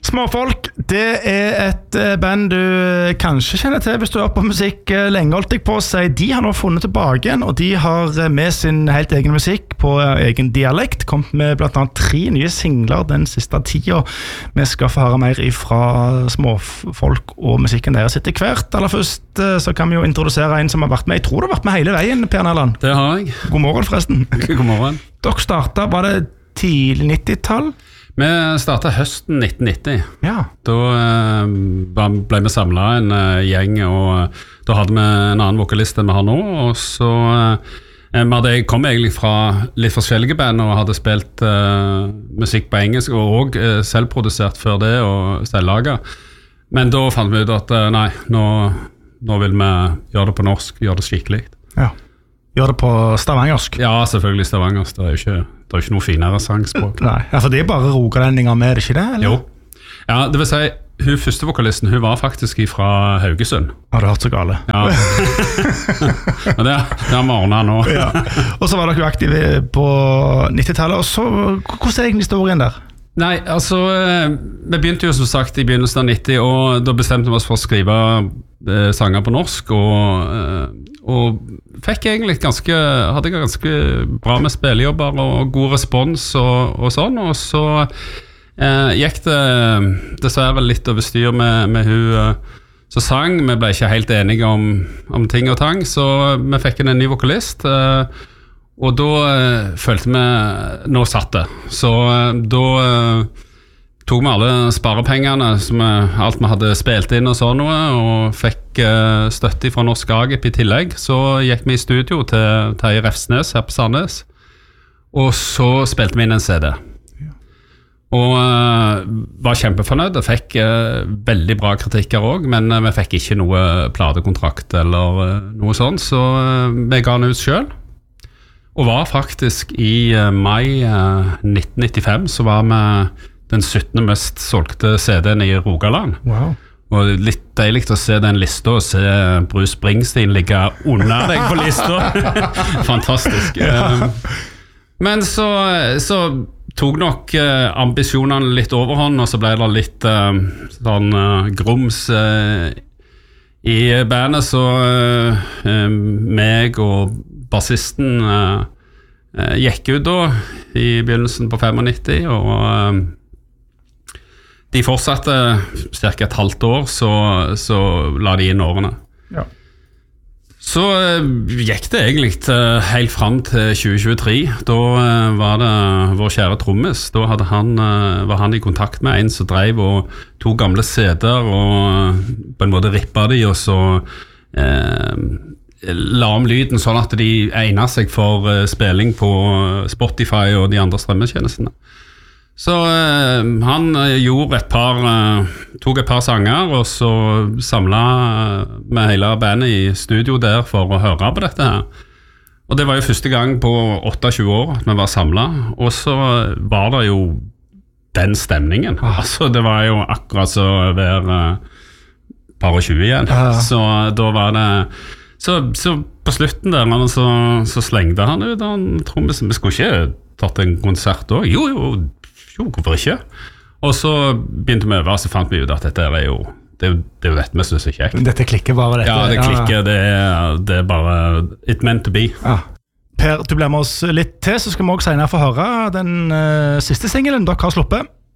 Småfolk, det et band du kanskje kjenner til hvis du har på musikk lenge, holdt jeg på å si. De har nå funnet tilbake igjen, og de har med sin helt egen musikk på egen dialekt, kommet med blant annet 3 nye singler den siste tiden. Vi skal få høre mer fra Småfolk og musikken deres etter hvert. Aller først så kan vi jo introdusere en som har vært med. Jeg tror du har vært med hele veien, Per Nerland. Det har jeg. God morgen forresten. God morgen. Dere startet, var det tidlig 90-tall? Vi startet høsten 1990. Ja. Da ble vi samlet en gjeng, og da hadde vi en annen vokalist enn vi har nå. Og så jeg kom egentlig fra litt forskjellige band og hadde spilt musikk på engelsk, og selvprodusert før det, og selvlaget. Men da fant vi ut at nei, nå vil vi gjøre det på norsk, gjøre det skikkelig. Ja. Gjør det på stavangersk? Ja, selvfølgelig stavangersk. Det er jo ikke noe finere sangspråk. Nei, for det bare rogalendinger med, er det ikke det? Eller? Jo. Ja, det vil si, hun første vokalisten, hun var faktisk fra Haugesund. Har du hørt så gale? Ja. det har vi ordnet nå. Ja. Og så var dere jo aktive på 90-tallet, og så, hvordan egentlig historien der? Nei, altså, vi begynte jo som sagt i begynnelsen av 90, og da bestemte vi oss for å skrive sanger på norsk, og fikk egentlig hadde ganske bra med spillejobber og god respons og sånn, og så gikk det dessverre litt over styr med hun som sang. Vi ble ikke helt enige om ting og tang, så vi fikk en ny vokalist, og da følte vi nå satt det. Så da tok vi alle sparepengene alt vi hadde spilt inn og sånn noe, og fikk støtte fra Norsk Agip i tillegg. Så gikk vi i studio til Terje Refsnes her på Sandnes, og så spilte vi inn en CD. Og var kjempefornøyd, og fikk veldig bra kritikker også, men vi fikk ikke noe platekontrakt eller noe sånt, så vi ga den ut selv. Og var faktisk i mai 1995, så var vi den 17. mest solgte CD-en i Rogaland. Wow. Og litt deilig å se den lista, og se Bruce Springsteen ligge under deg på lista. Fantastisk. Ja. Men så tok nok ambisjonene litt overhånd, og så ble det litt sånn grums i bandet, så meg og bassisten gikk ut da i begynnelsen på 95, og de fortsatte cirka et halvt år, så la de inn årene. Ja. Så gikk det egentlig helt frem til 2023. Da var det vår kjære trommis. Da var han i kontakt med en som drev og tok gamle CD-er og på en måte rippet de, og så la om lyden sånn at de egnet seg for spilling på Spotify og de andre strømmetjenestene. Så han tok et par sanger, og så samlet med hele bandet i studio der for å høre på dette her. Og det var jo første gang på 28 år at vi var samlet, og så var det jo den stemningen. Altså, det var jo akkurat så hver par og 20 igjen. Så da var det... Så på slutten der, så slengte han ut, trommisen. Vi skulle ikke tatt en konsert da. Jo, hvorfor ikke? Og så begynte vi å øve, så fant vi ut at dette er jo det vet vi synes er kjekt. Dette klikker bare, dette. Ja, det klikker, det er bare it meant to be. Ja. Per, du blir med oss litt til, så skal vi også senere få høre den siste singelen dere har sluppet.